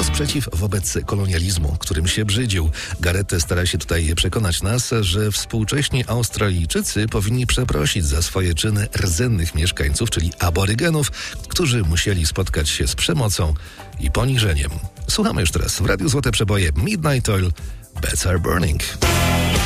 to sprzeciw wobec kolonializmu, którym się brzydził. Gareth stara się tutaj przekonać nas, że współcześni Australijczycy powinni przeprosić za swoje czyny rdzennych mieszkańców, czyli aborygenów, którzy musieli spotkać się z przemocą i poniżeniem. Słuchamy już teraz w Radiu Złote Przeboje Midnight Oil, Beds Are Burning.